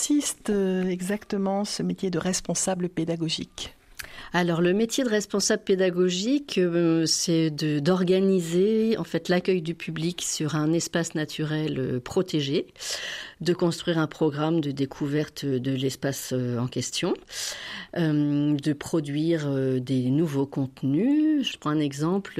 consiste exactement ce métier de responsable pédagogique ? Alors, le métier de responsable pédagogique, c'est d'organiser en fait l'accueil du public sur un espace naturel protégé, de construire un programme de découverte de l'espace en question, de produire des nouveaux contenus. Je prends un exemple.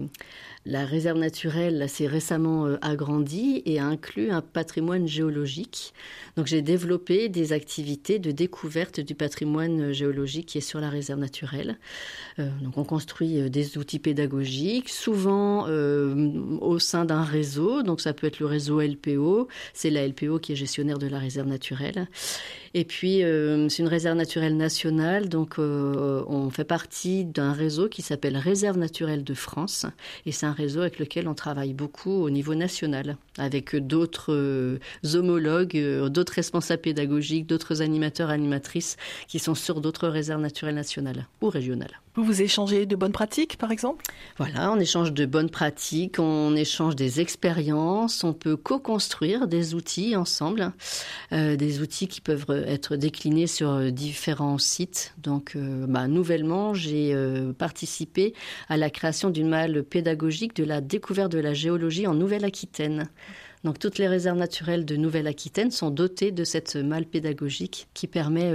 La réserve naturelle s'est récemment agrandie et a inclus un patrimoine géologique. Donc j'ai développé des activités de découverte du patrimoine géologique qui est sur la réserve naturelle. Donc on construit des outils pédagogiques, souvent au sein d'un réseau. Donc ça peut être le réseau LPO, c'est la LPO qui est gestionnaire de la réserve naturelle. Et puis c'est une réserve naturelle nationale, donc on fait partie d'un réseau qui s'appelle Réserve naturelle de France. Et c'est un réseau avec lequel on travaille beaucoup au niveau national, avec d'autres homologues, d'autres responsables pédagogiques, d'autres animateurs, animatrices qui sont sur d'autres réserves naturelles nationales ou régionales. Vous échangez de bonnes pratiques, par exemple ? Voilà, on échange de bonnes pratiques, on échange des expériences, on peut co-construire des outils ensemble, des outils qui peuvent être déclinés sur différents sites. Donc, nouvellement, j'ai participé à la création d'une malle pédagogique de la découverte de la géologie en Nouvelle-Aquitaine. Donc, toutes les réserves naturelles de Nouvelle-Aquitaine sont dotées de cette malle pédagogique qui permet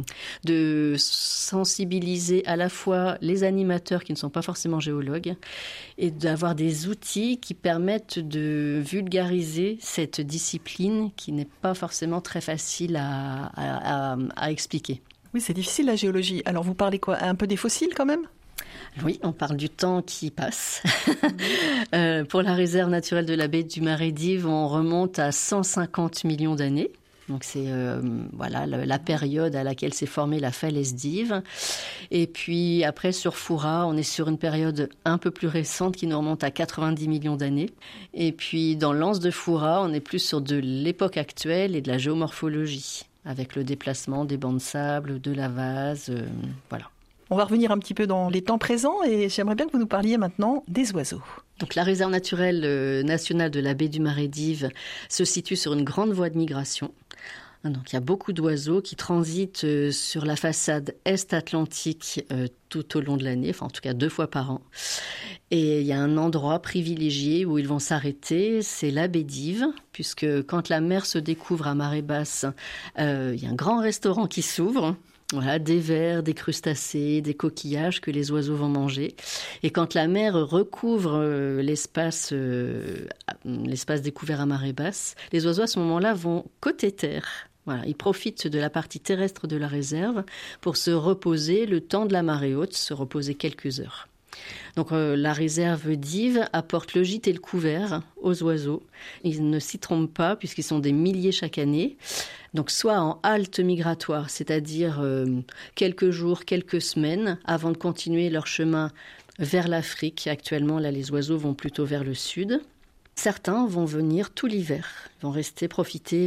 de sensibiliser à la fois les animateurs qui ne sont pas forcément géologues et d'avoir des outils qui permettent de vulgariser cette discipline qui n'est pas forcément très facile à expliquer. Oui, c'est difficile la géologie. Alors, vous parlez quoi ? Un peu des fossiles quand même ? Oui, on parle du temps qui passe. Pour la réserve naturelle de la baie du Marais d'Yves, on remonte à 150 millions d'années. Donc c'est la période à laquelle s'est formée la falaise d'Yves. Et puis après sur Foura, on est sur une période un peu plus récente qui nous remonte à 90 millions d'années. Et puis dans l'anse de Foura, on est plus sur de l'époque actuelle et de la géomorphologie, avec le déplacement des bancs de sable, de la vase, voilà. On va revenir un petit peu dans les temps présents et j'aimerais bien que vous nous parliez maintenant des oiseaux. Donc la réserve naturelle nationale de la baie du Marais d'Yves se situe sur une grande voie de migration. Donc il y a beaucoup d'oiseaux qui transitent sur la façade est-atlantique tout au long de l'année, enfin en tout cas 2 fois par an. Et il y a un endroit privilégié où ils vont s'arrêter, c'est la baie d'Yves, puisque quand la mer se découvre à marée basse, il y a un grand restaurant qui s'ouvre. Voilà, des vers, des crustacés, des coquillages que les oiseaux vont manger. Et quand la mer recouvre l'espace découvert à marée basse, les oiseaux à ce moment-là vont côté terre. Voilà, ils profitent de la partie terrestre de la réserve pour se reposer le temps de la marée haute, se reposer quelques heures. Donc la réserve d'Yves apporte le gîte et le couvert aux oiseaux. Ils ne s'y trompent pas puisqu'ils sont des milliers chaque année. Donc soit en halte migratoire, c'est-à-dire quelques jours, quelques semaines avant de continuer leur chemin vers l'Afrique. Actuellement, là, les oiseaux vont plutôt vers le sud. Certains vont venir tout l'hiver, vont rester profiter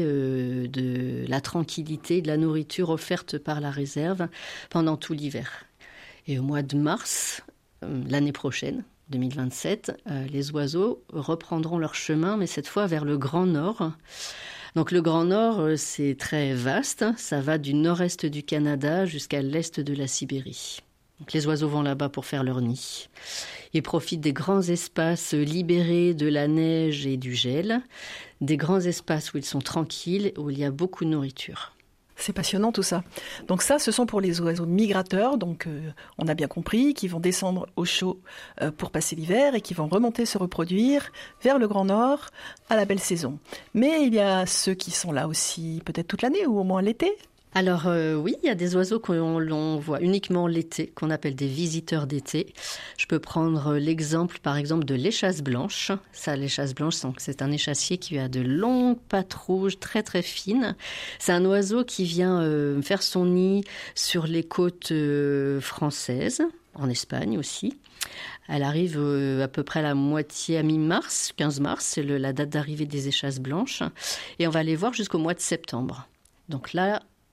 de la tranquillité, de la nourriture offerte par la réserve pendant tout l'hiver. Et au mois de mars, l'année prochaine, 2027, les oiseaux reprendront leur chemin, mais cette fois vers le Grand Nord. Donc le Grand Nord, c'est très vaste, ça va du nord-est du Canada jusqu'à l'est de la Sibérie. Donc les oiseaux vont là-bas pour faire leur nid. Ils profitent des grands espaces libérés de la neige et du gel, des grands espaces où ils sont tranquilles, où il y a beaucoup de nourriture. C'est passionnant tout ça. Donc ça, ce sont pour les oiseaux migrateurs, donc on a bien compris, qui vont descendre au chaud pour passer l'hiver et qui vont remonter se reproduire vers le Grand Nord à la belle saison. Mais il y a ceux qui sont là aussi peut-être toute l'année ou au moins l'été. Alors oui, il y a des oiseaux qu'on voit uniquement l'été, qu'on appelle des visiteurs d'été. Je peux prendre l'exemple, par exemple, de l'échasse blanche. Ça, l'échasse blanche, c'est un échassier qui a de longues pattes rouges très très fines. C'est un oiseau qui vient faire son nid sur les côtes françaises, en Espagne aussi. Elle arrive à peu près à la moitié, à mi-mars, 15 mars, c'est la date d'arrivée des échasses blanches. Et on va les voir jusqu'au mois de septembre. Donc là,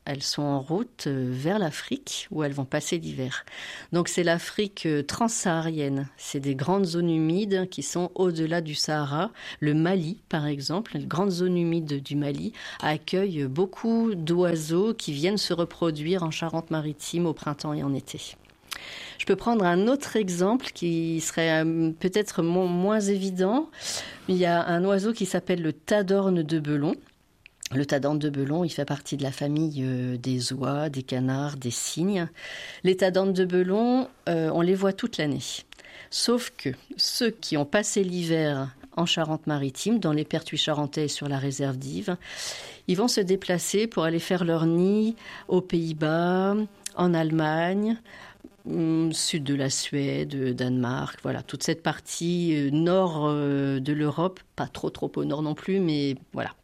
elles sont en route vers l'Afrique où elles vont passer l'hiver. Donc c'est l'Afrique transsaharienne. C'est des grandes zones humides qui sont au-delà du Sahara. Le Mali, par exemple, les grandes zones humides du Mali accueillent beaucoup d'oiseaux qui viennent se reproduire en Charente-Maritime au printemps et en été. Je peux prendre un autre exemple qui serait peut-être moins évident. Il y a un oiseau qui s'appelle le tadorne de Belon. Le tadorne de Belon, il fait partie de la famille des oies, des canards, des cygnes. Les tadornes de Belon, on les voit toute l'année. Sauf que ceux qui ont passé l'hiver en Charente-Maritime, dans les Pertuis charentais et sur la réserve d'Yves, ils vont se déplacer pour aller faire leur nid aux Pays-Bas, en Allemagne, sud de la Suède, Danemark, voilà, toute cette partie nord de l'Europe, pas trop au nord non plus, mais voilà.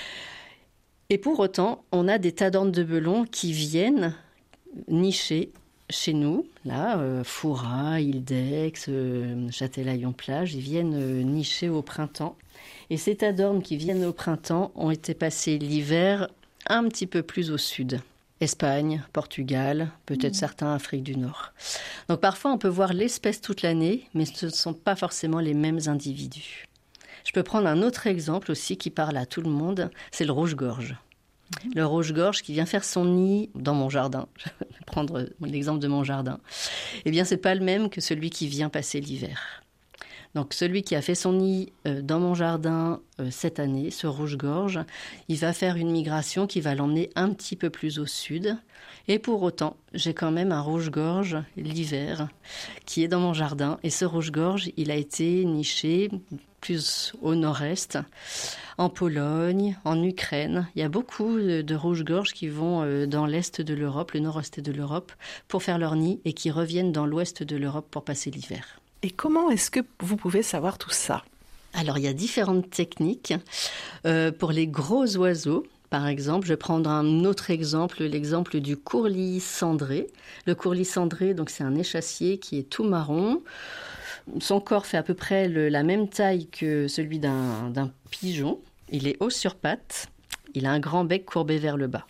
Et pour autant, on a des tadornes de Belon qui viennent nicher chez nous, là, Fouras, Île-d'Aix, Châtelaillon-Plage, ils viennent nicher au printemps. Et ces tadornes qui viennent au printemps ont été passés l'hiver un petit peu plus au sud. Espagne, Portugal, peut-être certains Afrique du Nord. Donc parfois on peut voir l'espèce toute l'année, mais ce ne sont pas forcément les mêmes individus. Je peux prendre un autre exemple aussi qui parle à tout le monde, c'est le rouge-gorge. Le rouge-gorge qui vient faire son nid dans mon jardin. Je vais prendre l'exemple de mon jardin. Eh bien, c'est pas le même que celui qui vient passer l'hiver. Donc, celui qui a fait son nid dans mon jardin cette année, ce rouge-gorge, il va faire une migration qui va l'emmener un petit peu plus au sud. Et pour autant, j'ai quand même un rouge-gorge l'hiver qui est dans mon jardin. Et ce rouge-gorge, il a été niché plus au nord-est, en Pologne, en Ukraine. Il y a beaucoup de rouges-gorges qui vont dans l'est de l'Europe, le nord-est de l'Europe, pour faire leur nid et qui reviennent dans l'ouest de l'Europe pour passer l'hiver. Et comment est-ce que vous pouvez savoir tout ça ? Alors, il y a différentes techniques. Pour les gros oiseaux, par exemple, je vais prendre un autre exemple, l'exemple du courlis cendré. Le courlis cendré, donc, c'est un échassier qui est tout marron. Son corps fait à peu près la même taille que celui d'un pigeon. Il est haut sur pattes. Il a un grand bec courbé vers le bas.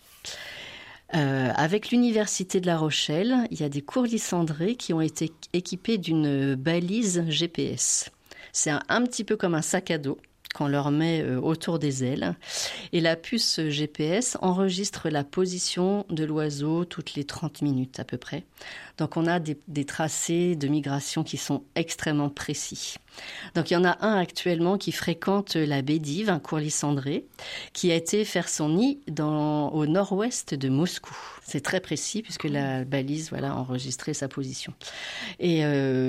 Avec l'Université de La Rochelle, il y a des courlis cendrés qui ont été équipés d'une balise GPS. C'est un petit peu comme un sac à dos qu'on leur met autour des ailes. Et la puce GPS enregistre la position de l'oiseau toutes les 30 minutes à peu près. Donc on a des tracés de migration qui sont extrêmement précis. Donc il y en a un actuellement qui fréquente la baie d'Yves, un courlis cendré, qui a été faire son nid au nord-ouest de Moscou. C'est très précis puisque la balise a enregistré sa position. Et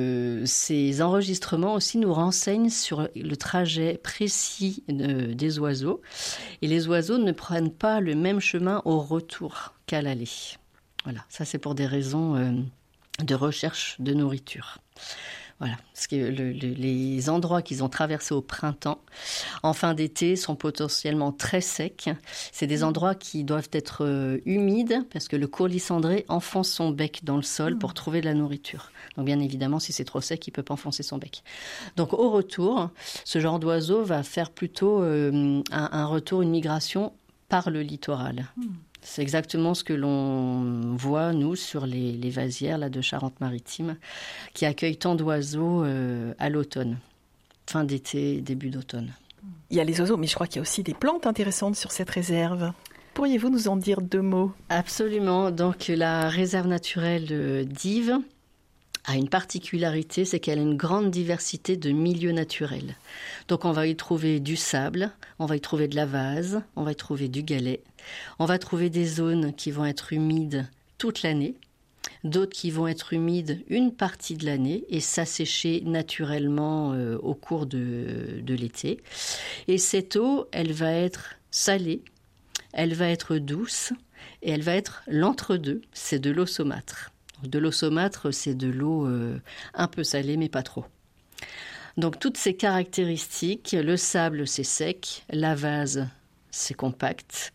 ces enregistrements aussi nous renseignent sur le trajet précis des oiseaux. Et les oiseaux ne prennent pas le même chemin au retour qu'à l'aller. Voilà, ça c'est pour des raisons de recherche de nourriture. Voilà, parce que les endroits qu'ils ont traversés au printemps, en fin d'été, sont potentiellement très secs. C'est des endroits qui doivent être humides, parce que le courlis cendré enfonce son bec dans le sol pour trouver de la nourriture. Donc bien évidemment, si c'est trop sec, il ne peut pas enfoncer son bec. Donc au retour, ce genre d'oiseau va faire plutôt un retour, une migration par le littoral. C'est exactement ce que l'on voit, nous, sur les vasières là, de Charente-Maritime, qui accueillent tant d'oiseaux à l'automne, fin d'été, début d'automne. Il y a les oiseaux, mais je crois qu'il y a aussi des plantes intéressantes sur cette réserve. Pourriez-vous nous en dire 2 mots ? Absolument. Donc, la réserve naturelle d'Yves a une particularité, c'est qu'elle a une grande diversité de milieux naturels. Donc on va y trouver du sable, on va y trouver de la vase, on va y trouver du galet, on va trouver des zones qui vont être humides toute l'année, d'autres qui vont être humides une partie de l'année et s'assécher naturellement au cours de l'été. Et cette eau, elle va être salée, elle va être douce et elle va être l'entre-deux, c'est de l'eau saumâtre. De l'eau saumâtre, c'est de l'eau un peu salée, mais pas trop. Donc, toutes ces caractéristiques, le sable, c'est sec, la vase, c'est compact,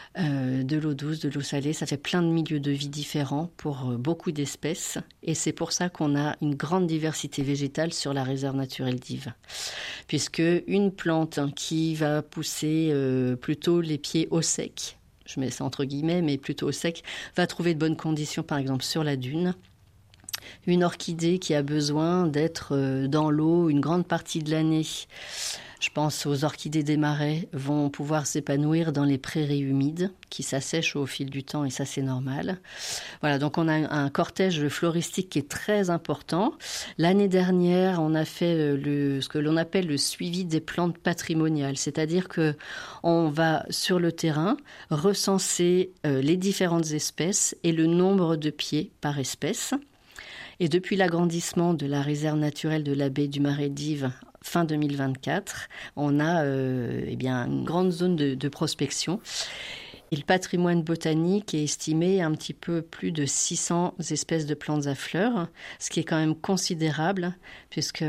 de l'eau douce, de l'eau salée, ça fait plein de milieux de vie différents pour beaucoup d'espèces. Et c'est pour ça qu'on a une grande diversité végétale sur la réserve naturelle d'Yves. Puisque une plante qui va pousser plutôt les pieds au sec, je mets ça entre guillemets, mais plutôt au sec, va trouver de bonnes conditions, par exemple sur la dune. Une orchidée qui a besoin d'être dans l'eau une grande partie de l'année, je pense aux orchidées des marais, vont pouvoir s'épanouir dans les prairies humides qui s'assèchent au fil du temps, et ça c'est normal. Voilà, donc on a un cortège floristique qui est très important. L'année dernière, on a fait ce que l'on appelle le suivi des plantes patrimoniales, c'est-à-dire que on va sur le terrain recenser les différentes espèces et le nombre de pieds par espèce. Et depuis l'agrandissement de la réserve naturelle de la baie du Marais d'Yves, fin 2024, on a une grande zone de prospection. Et le patrimoine botanique est estimé à un petit peu plus de 600 espèces de plantes à fleurs, ce qui est quand même considérable, puisque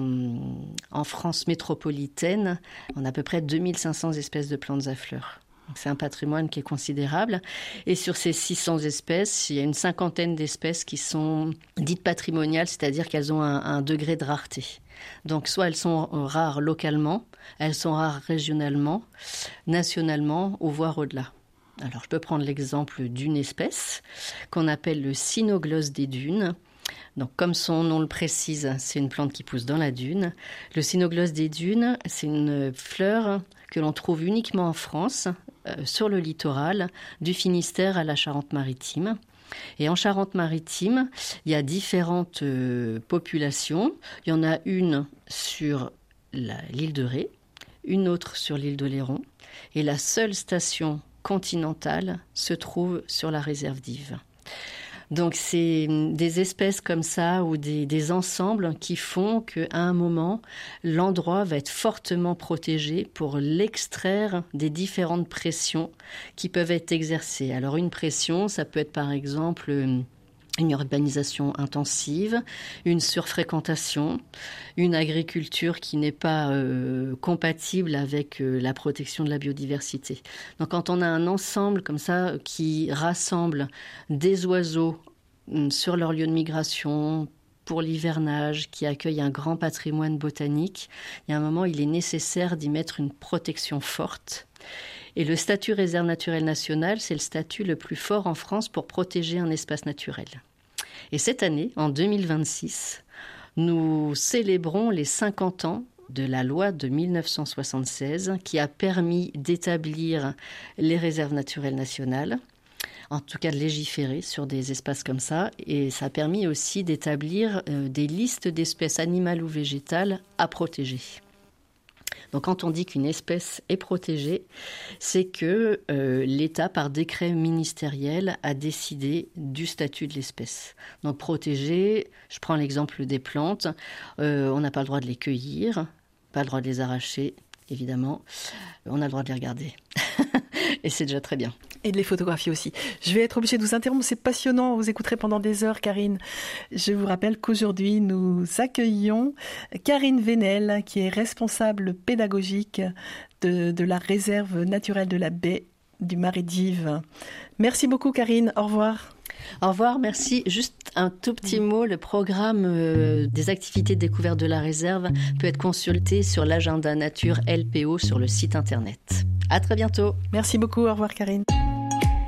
en France métropolitaine, on a à peu près 2500 espèces de plantes à fleurs. Donc c'est un patrimoine qui est considérable. Et sur ces 600 espèces, il y a une cinquantaine d'espèces qui sont dites patrimoniales, c'est-à-dire qu'elles ont un degré de rareté. Donc soit elles sont rares localement, elles sont rares régionalement, nationalement ou voire au-delà. Alors je peux prendre l'exemple d'une espèce qu'on appelle le cynoglosse des dunes. Donc, comme son nom le précise, c'est une plante qui pousse dans la dune. Le cynoglosse des dunes, c'est une fleur que l'on trouve uniquement en France, sur le littoral, du Finistère à la Charente-Maritime. Et en Charente-Maritime, il y a différentes populations. Il y en a une sur l'île de Ré, une autre sur l'île d'Oléron, et la seule station continentale se trouve sur la réserve d'Yves. Donc c'est des espèces comme ça ou des ensembles qui font qu'à un moment, l'endroit va être fortement protégé pour l'extraire des différentes pressions qui peuvent être exercées. Alors une pression, ça peut être par exemple une urbanisation intensive, une surfréquentation, une agriculture qui n'est pas compatible avec la protection de la biodiversité. Donc quand on a un ensemble comme ça qui rassemble des oiseaux sur leur lieu de migration, pour l'hivernage, qui accueille un grand patrimoine botanique, il y a un moment, il est nécessaire d'y mettre une protection forte. Et le statut réserve naturelle nationale, c'est le statut le plus fort en France pour protéger un espace naturel. Et cette année, en 2026, nous célébrons les 50 ans de la loi de 1976 qui a permis d'établir les réserves naturelles nationales, en tout cas de légiférer sur des espaces comme ça. Et ça a permis aussi d'établir des listes d'espèces animales ou végétales à protéger. Donc quand on dit qu'une espèce est protégée, c'est que l'État, par décret ministériel, a décidé du statut de l'espèce. Donc protégée, je prends l'exemple des plantes, on n'a pas le droit de les cueillir, pas le droit de les arracher, évidemment. On a le droit de les regarder. Et c'est déjà très bien. Et de les photographier aussi. Je vais être obligée de vous interrompre, c'est passionnant, vous écouterez pendant des heures, Karine. Je vous rappelle qu'aujourd'hui, nous accueillons Karine Vénel, qui est responsable pédagogique de la réserve naturelle de la baie du Marais d'Yves. Merci beaucoup, Karine. Au revoir. Au revoir, merci. Juste un tout petit mot, le programme des activités de découverte de la réserve peut être consulté sur l'agenda nature LPO sur le site internet. À très bientôt. Merci beaucoup, au revoir Karine.